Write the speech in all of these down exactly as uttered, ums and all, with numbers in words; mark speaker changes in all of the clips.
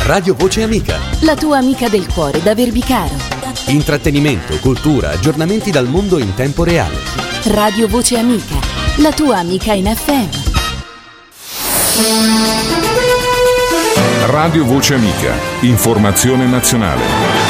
Speaker 1: Radio Voce Amica.
Speaker 2: La tua amica del cuore da Verbicaro.
Speaker 1: Intrattenimento, cultura, aggiornamenti dal mondo in tempo reale.
Speaker 2: Radio Voce Amica. La tua amica in F M.
Speaker 3: Radio Voce Amica. Informazione nazionale.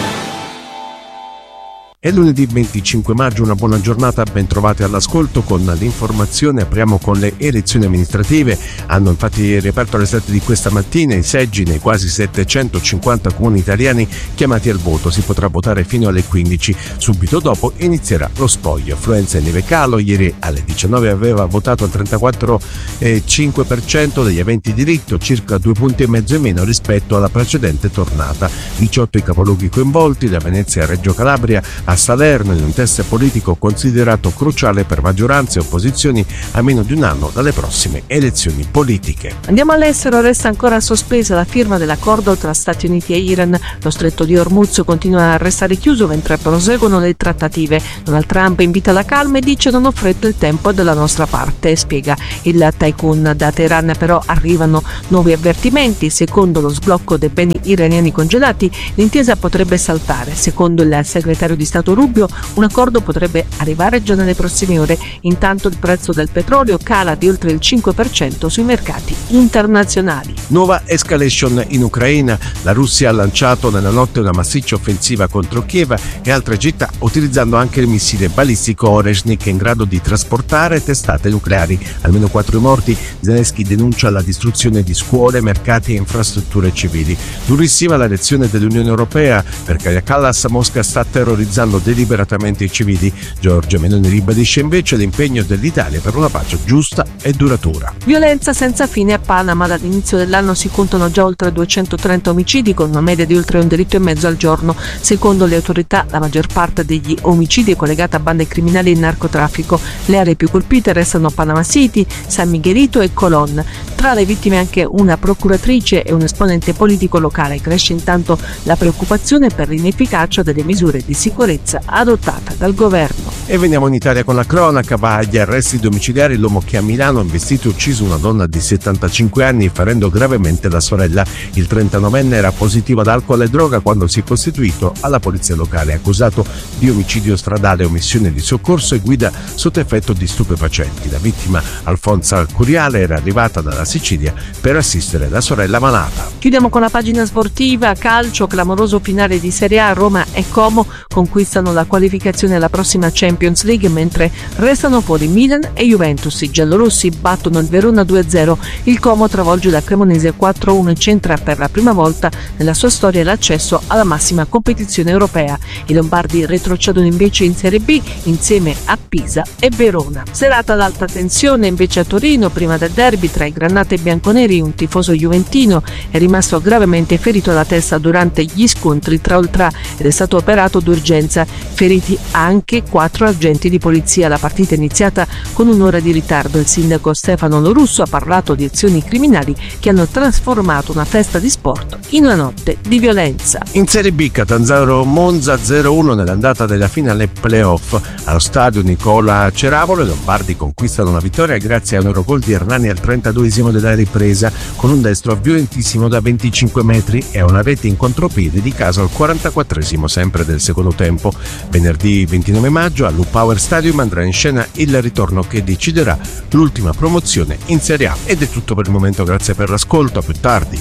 Speaker 4: È lunedì venticinque maggio, una buona giornata, ben trovati all'ascolto con l'informazione. Apriamo con le elezioni amministrative. Hanno infatti riaperto alle sette di questa mattina i seggi nei quasi settecentocinquanta comuni italiani chiamati al voto. Si potrà votare fino alle quindici. Subito dopo inizierà lo spoglio. Affluenza e neve calo. Ieri alle diciannove aveva votato il trentaquattro virgola cinque per cento degli aventi diritto, circa due punti e mezzo in meno rispetto alla precedente tornata. diciotto i capoluoghi coinvolti, da Venezia a Reggio Calabria a Salerno, in un test politico considerato cruciale per maggioranze e opposizioni a meno di un anno dalle prossime elezioni politiche.
Speaker 5: Andiamo all'estero. Resta ancora sospesa la firma dell'accordo tra Stati Uniti e Iran. Lo stretto di Hormuz continua a restare chiuso mentre proseguono le trattative. Donald Trump invita la calma e dice: non ho fretta, il tempo è dalla nostra parte, spiega il tycoon. Da Teheran però arrivano nuovi avvertimenti. Secondo lo sblocco dei beni iraniani congelati, l'intesa potrebbe saltare. Secondo il segretario di Stato Rubio, un accordo potrebbe arrivare già nelle prossime ore. Intanto il prezzo del petrolio cala di oltre il cinque per cento sui mercati internazionali.
Speaker 4: Nuova escalation in Ucraina. La Russia ha lanciato nella notte una massiccia offensiva contro Kiev e altre città, utilizzando anche il missile balistico Oreshnik in grado di trasportare testate nucleari. Almeno quattro morti. Zelensky denuncia la distruzione di scuole, mercati e infrastrutture civili. Durissima la lezione dell'Unione Europea. Per Kaja Kallas, Mosca sta terrorizzando deliberatamente i civili. Giorgia Meloni ribadisce invece l'impegno dell'Italia per una pace giusta e duratura.
Speaker 5: Violenza senza fine a Panama. Dall'inizio dell'anno si contano già oltre duecentotrenta omicidi, con una media di oltre un delitto e mezzo al giorno. Secondo le autorità, la maggior parte degli omicidi è collegata a bande criminali e narcotraffico. Le aree più colpite restano Panama City, San Miguelito e Colón. Tra le vittime anche una procuratrice e un esponente politico locale. Cresce intanto la preoccupazione per l'inefficacia delle misure di sicurezza adottata dal governo.
Speaker 4: E veniamo in Italia con la cronaca. Va agli arresti domiciliari l'uomo che a Milano ha investito e ucciso una donna di settantacinque anni ferendo gravemente la sorella. Il trentanovenne era positivo ad alcol e droga quando si è costituito alla polizia locale, accusato di omicidio stradale, omissione di soccorso e guida sotto effetto di stupefacenti. La vittima, Alfonsa Curiale, era arrivata dalla Sicilia per assistere la sorella malata.
Speaker 5: Chiudiamo con la pagina sportiva. Calcio, clamoroso finale di Serie A. Roma e Como conquistano la qualificazione alla prossima Champions League, mentre restano fuori Milan e Juventus. I giallorossi battono il Verona due a zero. Il Como travolge la Cremonese quattro a uno e centra per la prima volta nella sua storia l'accesso alla massima competizione europea. I lombardi retrocedono invece in Serie B insieme a Pisa e Verona. Serata ad alta tensione invece a Torino. Prima del derby tra i granate e bianconeri, un tifoso juventino è rimasto gravemente ferito alla testa durante gli scontri tra Oltrà ed è stato operato d'urgenza. Feriti anche quattro agenti di polizia. La partita è iniziata con un'ora di ritardo. Il sindaco Stefano Lorusso ha parlato di azioni criminali che hanno trasformato una festa di sport in una notte di violenza.
Speaker 4: In Serie B, Catanzaro Monza zero a uno nell'andata della finale playoff. Allo stadio Nicola Ceravolo i lombardi conquistano una vittoria grazie a un Eurogol di Hernani al trentaduesimo della ripresa, con un destro violentissimo da venticinque metri e a una rete in contropiede di caso al quarantaquattresimo sempre del secondo tempo. Venerdì ventinove maggio al Lupower Stadium andrà in scena il ritorno che deciderà l'ultima promozione in Serie A. Ed è tutto per il momento, grazie per l'ascolto, a più tardi.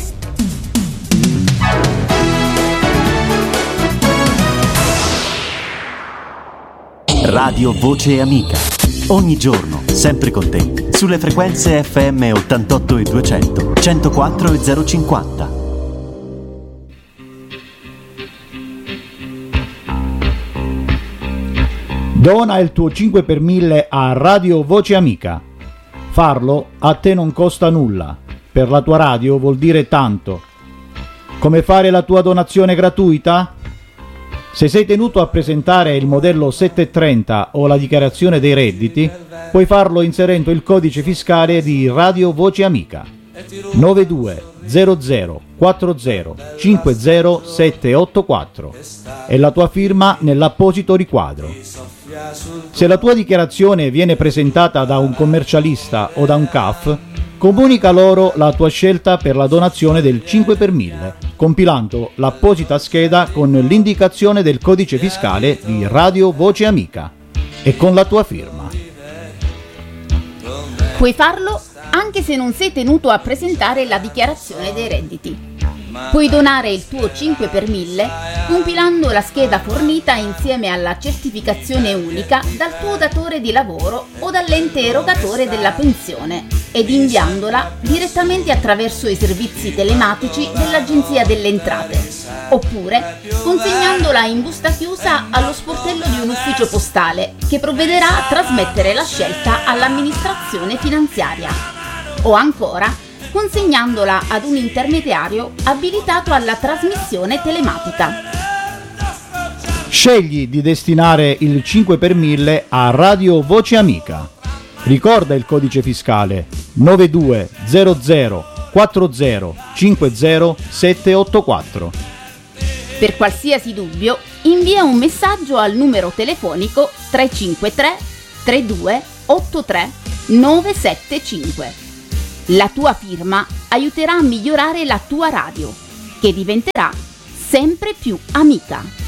Speaker 6: Radio Voce Amica. Ogni giorno, sempre con te, sulle frequenze F M ottantotto e duecento, centoquattro e zero cinquanta.
Speaker 7: Dona il tuo cinque per mille a Radio Voce Amica. Farlo a te non costa nulla. Per la tua radio vuol dire tanto. Come fare la tua donazione gratuita? Se sei tenuto a presentare il modello settecentotrenta o la dichiarazione dei redditi, puoi farlo inserendo il codice fiscale di Radio Voce Amica nove due zero zero quattro zero cinque zero sette otto quattro e la tua firma nell'apposito riquadro. Se la tua dichiarazione viene presentata da un commercialista o da un C A F, comunica loro la tua scelta per la donazione del cinque per mille compilando l'apposita scheda con l'indicazione del codice fiscale di Radio Voce Amica e con la tua firma.
Speaker 8: Puoi farlo anche se non sei tenuto a presentare la dichiarazione dei redditi. Puoi donare il tuo cinque per mille compilando la scheda fornita insieme alla certificazione unica dal tuo datore di lavoro o dall'ente erogatore della pensione ed inviandola direttamente attraverso i servizi telematici dell'Agenzia delle Entrate, oppure consegnandola in busta chiusa allo sportello di un ufficio postale che provvederà a trasmettere la scelta all'amministrazione finanziaria, o ancora consegnandola ad un intermediario abilitato alla trasmissione telematica.
Speaker 7: Scegli di destinare il cinque per mille a Radio Voce Amica. Ricorda il codice fiscale nove due zero zero quattro zero cinque zero sette otto quattro.
Speaker 8: Per qualsiasi dubbio, invia un messaggio al numero telefonico tre cinque tre tre due otto tre nove sette cinque. La tua firma aiuterà a migliorare la tua radio, che diventerà sempre più amica.